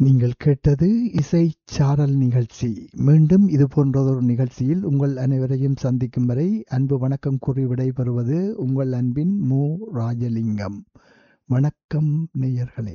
நீங்கள் கேட்டது இசைச்சாரல் நிகழ்ச்சி. மீண்டும் இது போன்றதொரு நிகழ்ச்சியில் உங்கள் அனைவரையும் சந்திக்கும் வரை அன்பு வணக்கம் கூறி விடைபெறுவது உங்கள் அன்பின் மு. ராஜலிங்கம். வணக்கம் நேயர்களே.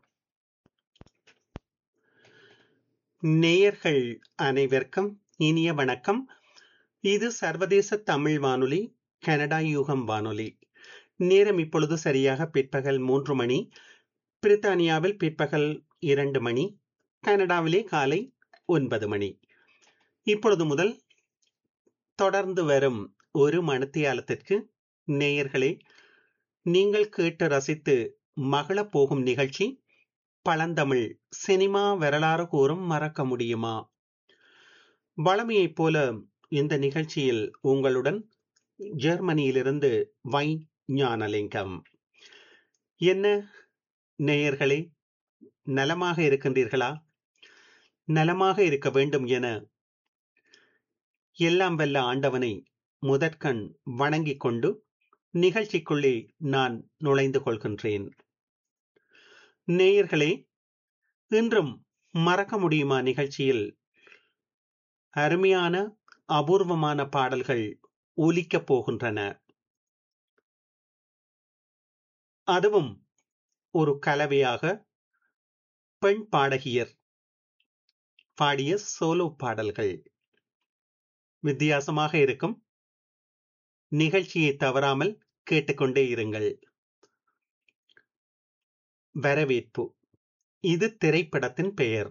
நேயர்கள் அனைவருக்கும் இனிய வணக்கம். இது சர்வதேச தமிழ் வானொலி, கனடா யூகம் வானொலி. நேரம் இப்பொழுது சரியாக பிற்பகல் 3 மணி. பிரித்தானியாவில் பிற்பகல் 2 மணி, கனடாவிலே காலை 9 மணி. இப்பொழுது முதல் தொடர்ந்து வரும் ஒரு மணித்தியாலத்திற்கு நேயர்களே, நீங்கள் கேட்டு ரசித்து மகிழப் போகும் நிகழ்ச்சி பழந்தமிழ் சினிமா வரலாறு கூறும் மறக்க முடியுமா. வழமையைப் போல இந்த நிகழ்ச்சியில் உங்களுடன் ஜெர்மனியிலிருந்து வை ஞானலிங்கம். என்ன நேயர்களே, நலமாக இருக்கின்றீர்களா? நலமாக இருக்க வேண்டும் என எல்லாம் வல்ல ஆண்டவனை முதற்கண் வணங்கிக் கொண்டு நிகழ்ச்சிக்குள்ளே நான் நுழைந்து கொள்கின்றேன். நேயர்களே, இன்றும் மறக்க முடியுமா நிகழ்ச்சியில் அருமையான அபூர்வமான பாடல்கள் ஒலிக்கப் போகின்றன. அதுவும் ஒரு கலவையாக பெண் பாடகியர் பாடிய சோலோ பாடல்கள் வித்தியாசமாக இருக்கும். நிகழ்ச்சியை தவறாமல் கேட்டுக்கொண்டே இருங்கள். வரவேற்பு. இது திரைப்படத்தின் பெயர்.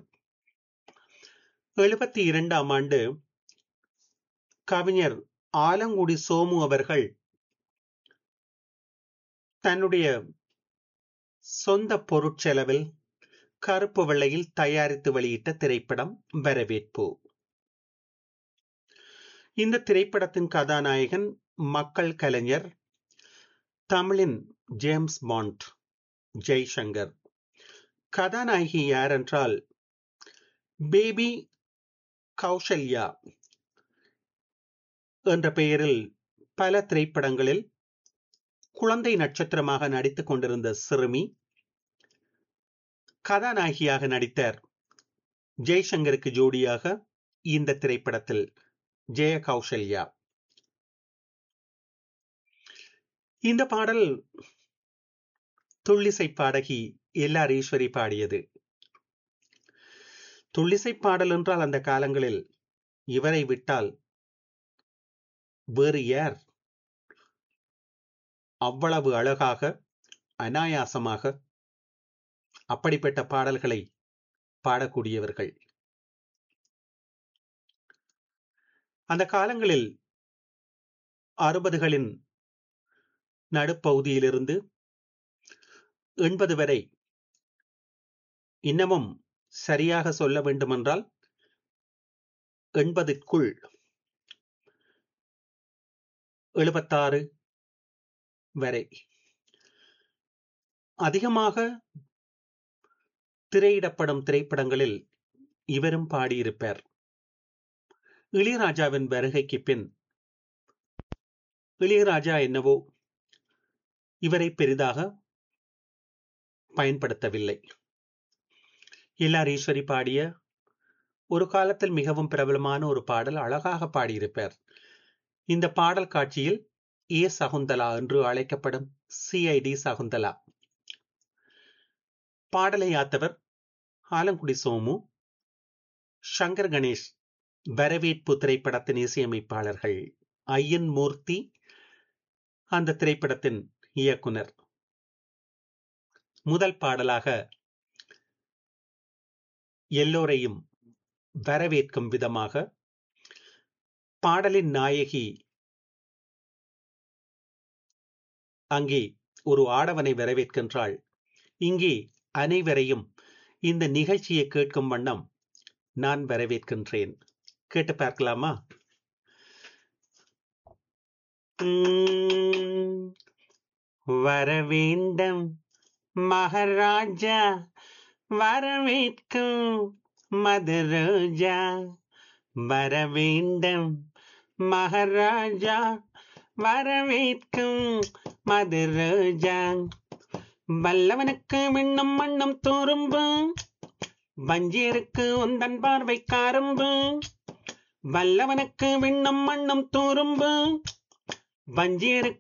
72ஆம் ஆண்டு கவிஞர் ஆலங்குடி சோமு அவர்கள் தன்னுடைய சொந்த பொருட்செலவில் கருப்பு வெள்ளையில் தயாரித்து வெளியிட்ட திரைப்படம் வரவேற்பு. இந்த திரைப்படத்தின் கதாநாயகன் மக்கள் கலைஞர், தமிழின் ஜேம்ஸ் பாண்ட், ஜெய்சங்கர். கதாநாயகி யார் என்றால் பேபி கௌசல்யா என்ற பெயரில் பல திரைப்படங்களில் குழந்தை நட்சத்திரமாக நடித்துக் கொண்டிருந்த சிறுமி கதாநாயகியாக நடித்தார். ஜெய்சங்கருக்கு ஜோடியாக இந்த திரைப்படத்தில் ஜெய கௌசல்யா. இந்த பாடல் துள்ளிசை பாடகி எல்ஆர் ஈஸ்வரி பாடியது. துள்ளிசை பாடல் என்றால் அந்த காலங்களில் இவரை விட்டால் வேறு யார்? அவ்வளவு அழகாக, அனாயாசமாக அப்படிப்பட்ட பாடல்களை பாடக்கூடியவர்கள். அந்த காலங்களில் 60களின் நடுப்பகுதியிலிருந்து 80 வரை, இன்னமும் சரியாக சொல்ல வேண்டுமென்றால் 80க்குள் 76 வரை அதிகமாக திரையிடப்படும் திரைப்படங்களில் இவரும் பாடியிருப்பார். இளையராஜாவின் வருகைக்கு பின் இளையராஜா என்னவோ இவரை பெரிதாக பயன்படுத்தவில்லை. எல்ஆர் ஈஸ்வரி பாடிய ஒரு காலத்தில் மிகவும் பிரபலமான ஒரு பாடல் அழகாக பாடியிருப்பார். இந்த பாடல் காட்சியில் ஏ சகுந்தலா என்று அழைக்கப்படும் சிஐடி சகுந்தலா. பாடலை யாத்தவர் ஆலங்குடி சோமு, சங்கர் கணேஷ். வரவேற்பு திரைப்படத்தின் இசையமைப்பாளர்கள் ஐயன் மூர்த்தி, அந்த திரைப்படத்தின் இயக்குனர். முதல் பாடலாக எல்லோரையும் வரவேற்கும் விதமாக பாடலின் நாயகி அங்கே ஒரு ஆடவனை வரவேற்கின்றாள். இங்கே அனைவரையும் இந்த நிகழ்ச்சியை கேட்கும் வண்ணம் நான் வரவேற்கின்றேன். கேட்டு பார்க்கலாமா? வரவேண்டும் மகாராஜா, வரவேற்கும் மதுரோஜா. வரவேண்டும் மகாராஜா, வரவேற்கும் மதுரோஜா. வல்லவனுக்கு விண்ணும் மண்ணும் தோறும்பும், வஞ்சியருக்கு உந்தன் பார்வை காரும்பு, வல்லவனுக்கு விண்ணும் மண்ணும் தூரும்பு. வஞ்சியருக்கு